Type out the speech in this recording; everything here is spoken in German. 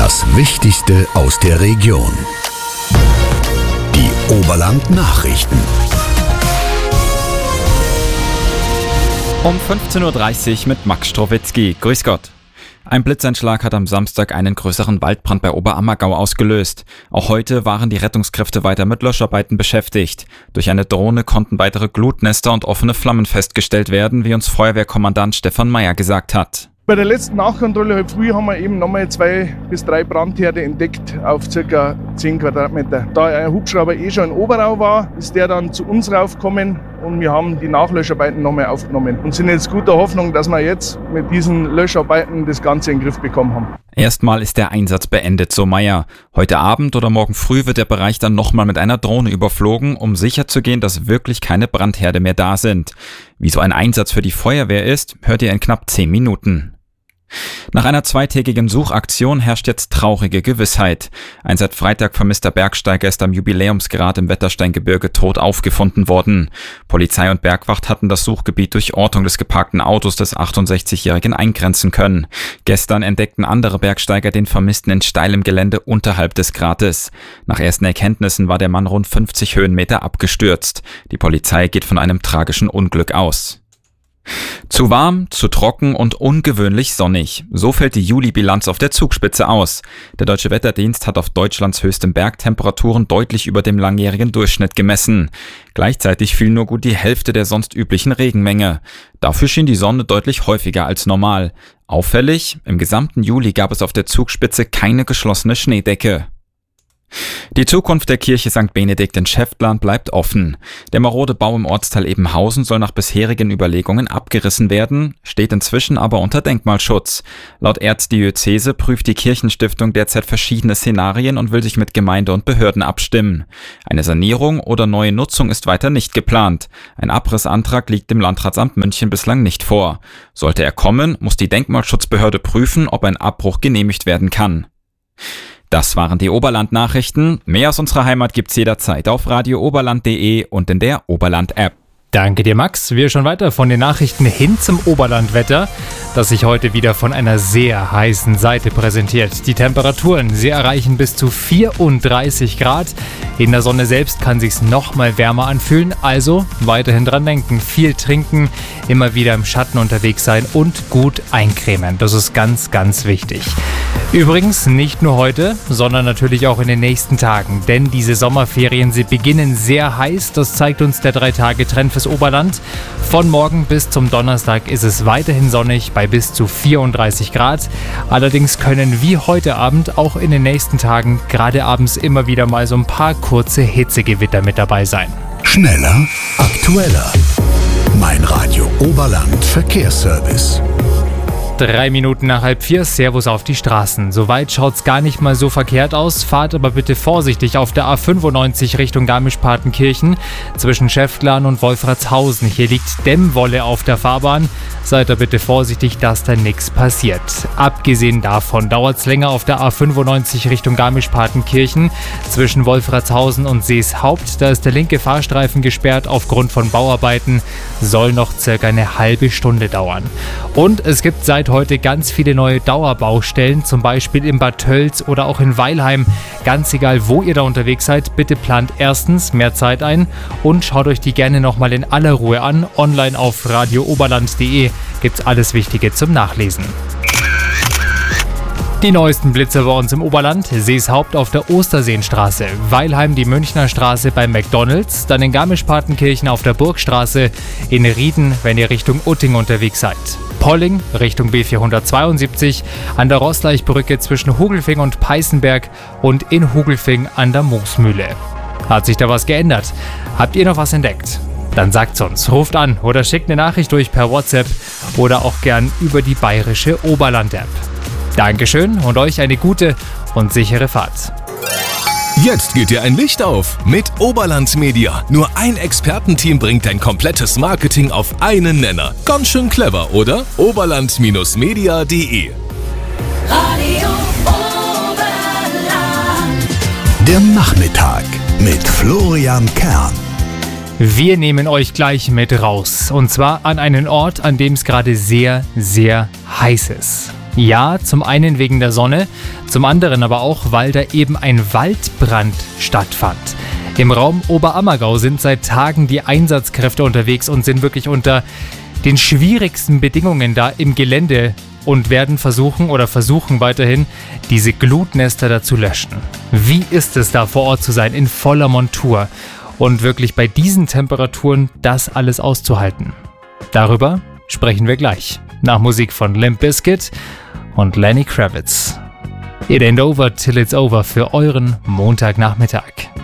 Das Wichtigste aus der Region. Die Oberland-Nachrichten. Um 15.30 Uhr mit Max Strowitzki. Grüß Gott. Ein Blitzeinschlag hat am Samstag einen größeren Waldbrand bei Oberammergau ausgelöst. Auch heute waren die Rettungskräfte weiter mit Löscharbeiten beschäftigt. Durch eine Drohne konnten weitere Glutnester und offene Flammen festgestellt werden, wie uns Feuerwehrkommandant Stefan Meyer gesagt hat. Bei der letzten Nachkontrolle heute früh haben wir eben nochmal 2 bis 3 Brandherde entdeckt auf ca. 10 Quadratmeter. Da ein Hubschrauber schon in Oberau war, ist der dann zu uns raufgekommen und wir haben die Nachlöscharbeiten nochmal aufgenommen und sind jetzt guter Hoffnung, dass wir jetzt mit diesen Löscharbeiten das Ganze in den Griff bekommen haben. Erstmal ist der Einsatz beendet, so Meyer. Heute Abend oder morgen früh wird der Bereich dann nochmal mit einer Drohne überflogen, um sicherzugehen, dass wirklich keine Brandherde mehr da sind. Wie so ein Einsatz für die Feuerwehr ist, hört ihr in knapp 10 Minuten. Nach einer 2-tägigen Suchaktion herrscht jetzt traurige Gewissheit. Ein seit Freitag vermisster Bergsteiger ist am Jubiläumsgrat im Wettersteingebirge tot aufgefunden worden. Polizei und Bergwacht hatten das Suchgebiet durch Ortung des geparkten Autos des 68-Jährigen eingrenzen können. Gestern entdeckten andere Bergsteiger den Vermissten in steilem Gelände unterhalb des Grates. Nach ersten Erkenntnissen war der Mann rund 50 Höhenmeter abgestürzt. Die Polizei geht von einem tragischen Unglück aus. Zu warm, zu trocken und ungewöhnlich sonnig. So fällt die Juli-Bilanz auf der Zugspitze aus. Der Deutsche Wetterdienst hat auf Deutschlands höchsten Bergtemperaturen deutlich über dem langjährigen Durchschnitt gemessen. Gleichzeitig fiel nur gut die Hälfte der sonst üblichen Regenmenge. Dafür schien die Sonne deutlich häufiger als normal. Auffällig, im gesamten Juli gab es auf der Zugspitze keine geschlossene Schneedecke. Die Zukunft der Kirche St. Benedikt in Schäftlarn bleibt offen. Der marode Bau im Ortsteil Ebenhausen soll nach bisherigen Überlegungen abgerissen werden, steht inzwischen aber unter Denkmalschutz. Laut Erzdiözese prüft die Kirchenstiftung derzeit verschiedene Szenarien und will sich mit Gemeinde und Behörden abstimmen. Eine Sanierung oder neue Nutzung ist weiter nicht geplant. Ein Abrissantrag liegt dem Landratsamt München bislang nicht vor. Sollte er kommen, muss die Denkmalschutzbehörde prüfen, ob ein Abbruch genehmigt werden kann. Das waren die Oberland-Nachrichten. Mehr aus unserer Heimat gibt's jederzeit auf radiooberland.de und in der Oberland-App. Danke dir, Max. Wir schon weiter von den Nachrichten hin zum Oberlandwetter, das sich heute wieder von einer sehr heißen Seite präsentiert. Die Temperaturen, sie erreichen bis zu 34 Grad. In der Sonne selbst kann sich's noch mal wärmer anfühlen, also weiterhin dran denken. Viel trinken, immer wieder im Schatten unterwegs sein und gut eincremen. Das ist ganz, ganz wichtig. Übrigens nicht nur heute, sondern natürlich auch in den nächsten Tagen, denn diese Sommerferien, sie beginnen sehr heiß. Das zeigt uns der 3-Tage-Trend fürs Oberland. Von morgen bis zum Donnerstag ist es weiterhin sonnig bei bis zu 34 Grad. Allerdings können wie heute Abend auch in den nächsten Tagen gerade abends immer wieder mal so ein paar kurze Hitzegewitter mit dabei sein. Schneller, aktueller. Mein Radio Oberland Verkehrsservice. 3 Minuten nach 3:30, Servus auf die Straßen. Soweit schaut's gar nicht mal so verkehrt aus. Fahrt aber bitte vorsichtig auf der A95 Richtung Garmisch-Partenkirchen zwischen Schäftlarn und Wolfratshausen. Hier liegt Dämmwolle auf der Fahrbahn. Seid da bitte vorsichtig, dass da nichts passiert. Abgesehen davon dauert's länger auf der A95 Richtung Garmisch-Partenkirchen zwischen Wolfratshausen und Seeshaupt. Da ist der linke Fahrstreifen gesperrt aufgrund von Bauarbeiten. Soll noch circa eine halbe Stunde dauern. Und es gibt seit heute ganz viele neue Dauerbaustellen, zum Beispiel in Bad Tölz oder auch in Weilheim. Ganz egal, wo ihr da unterwegs seid, bitte plant erstens mehr Zeit ein und schaut euch die gerne nochmal in aller Ruhe an. Online auf radiooberland.de gibt's alles Wichtige zum Nachlesen. Die neuesten Blitzer bei uns im Oberland: Seeshaupt auf der Osterseenstraße, Weilheim die Münchner Straße bei McDonalds, dann in Garmisch-Partenkirchen auf der Burgstraße, in Rieden, wenn ihr Richtung Utting unterwegs seid. Polling Richtung B472, an der Roßleichbrücke zwischen Hugelfing und Peißenberg und in Hugelfing an der Moosmühle. Hat sich da was geändert? Habt ihr noch was entdeckt? Dann sagt's uns, ruft an oder schickt eine Nachricht durch per WhatsApp oder auch gern über die bayerische Oberland-App. Dankeschön und euch eine gute und sichere Fahrt. Jetzt geht dir ein Licht auf mit Oberland Media. Nur ein Expertenteam bringt dein komplettes Marketing auf einen Nenner. Ganz schön clever, oder? Oberland-media.de. Radio Oberland. Der Nachmittag mit Florian Kern. Wir nehmen euch gleich mit raus. Und zwar an einen Ort, an dem es gerade sehr, sehr heiß ist. Ja, zum einen wegen der Sonne, zum anderen aber auch, weil da eben ein Waldbrand stattfand. Im Raum Oberammergau sind seit Tagen die Einsatzkräfte unterwegs und sind wirklich unter den schwierigsten Bedingungen da im Gelände und werden versuchen weiterhin, diese Glutnester da zu löschen. Wie ist es da vor Ort zu sein, in voller Montur und wirklich bei diesen Temperaturen das alles auszuhalten? Darüber sprechen wir gleich, nach Musik von Limp Bizkit und Lenny Kravitz. It ain't over till it's over für euren Montagnachmittag.